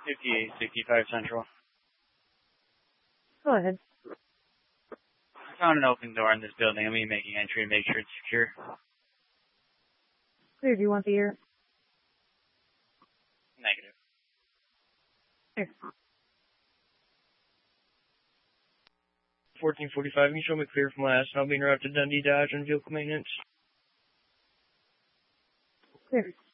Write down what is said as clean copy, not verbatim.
5865 Central. Go ahead. I found an open door in this building. I'm going to be making entry to make sure it's secure. Clear, do you want the air? Negative. Here. 1445, can you show me clear from last? I'll be interrupted Dundee Dodge and vehicle maintenance. Clear.